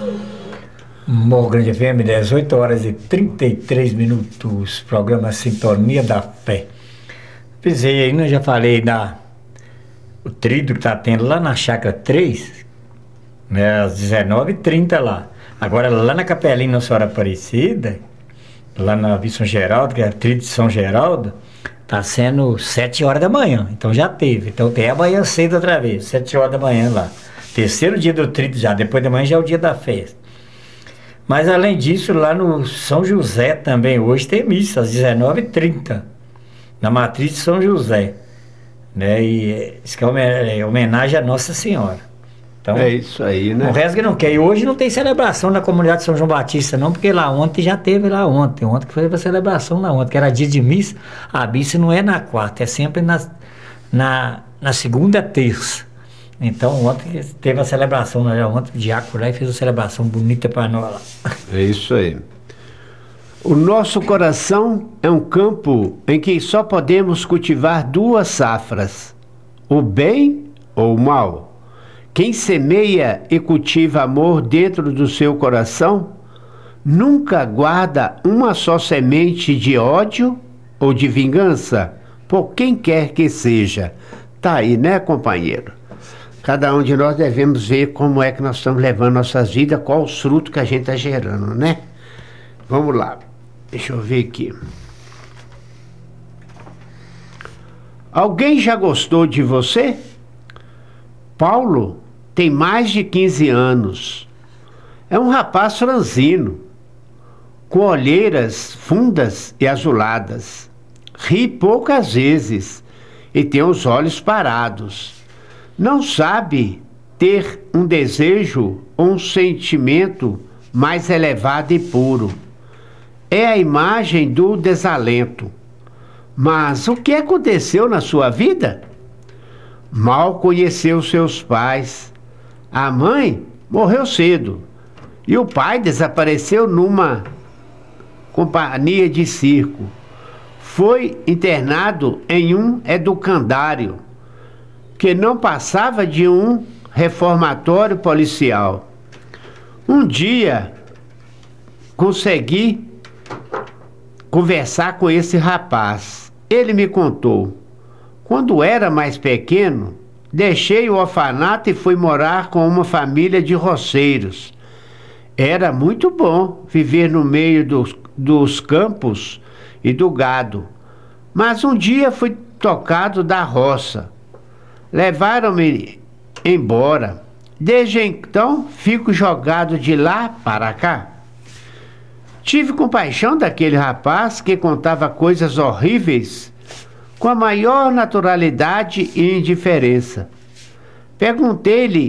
Morro Grande FM, 18 horas e 33 minutos, programa Sintonia da Fé. Pensei aí, eu já falei o tríduo que tá tendo lá na Chácara 3, né, às 19h30 lá. Agora lá na Capelinha Nossa Senhora Aparecida, lá na Vila São Geraldo, que é a tríduo de São Geraldo, tá sendo 7 horas da manhã, então já teve. Então tem amanhã cedo outra vez, 7 horas da manhã lá. Terceiro dia do tríduo já, depois da manhã já é o dia da festa. Mas além disso, lá no São José também, hoje tem missa, às 19h30, na Matriz de São José. Né? E isso que é homenagem à Nossa Senhora. Então, é isso aí, né? O resto que não quer. E hoje não tem celebração na comunidade de São João Batista, não, porque lá ontem já teve lá ontem. Ontem que foi a celebração lá ontem, que era dia de missa. A missa não é na quarta, é sempre na segunda terça. Então ontem teve a celebração, né? Ontem o diácono lá e fez uma celebração bonita para nós lá. É isso aí. O nosso coração é um campo em que só podemos cultivar duas safras, o bem ou o mal. Quem semeia e cultiva amor dentro do seu coração, nunca guarda uma só semente de ódio ou de vingança, por quem quer que seja. Tá aí, né, companheiro? Cada um de nós devemos ver como é que nós estamos levando nossas vidas, qual os frutos que a gente está gerando, né? Vamos lá. Deixa eu ver aqui. Alguém já gostou de você? Paulo tem mais de 15 anos. É um rapaz franzino, com olheiras fundas e azuladas. Ri poucas vezes e tem os olhos parados. Não sabe ter um desejo ou um sentimento mais elevado e puro. É a imagem do desalento. Mas o que aconteceu na sua vida? Mal conheceu seus pais. A mãe morreu cedo e o pai desapareceu numa companhia de circo. Foi internado em um educandário que não passava de um reformatório policial. Um dia consegui conversar com esse rapaz. Ele me contou: quando era mais pequeno, deixei o orfanato e fui morar com uma família de roceiros. Era muito bom viver no meio dos campos e do gado. Mas um dia fui tocado da roça. Levaram-me embora. Desde então, fico jogado de lá para cá. Tive compaixão daquele rapaz que contava coisas horríveis com a maior naturalidade e indiferença. Perguntei-lhe